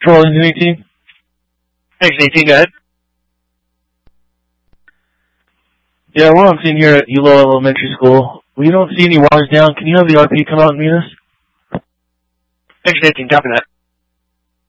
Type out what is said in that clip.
Patrol Engine 18. Engine 18, go ahead. Yeah, we're on scene here at Eula Elementary School. We don't see any wires down. Can you have the RP come out and meet us? Engine 18, copy that.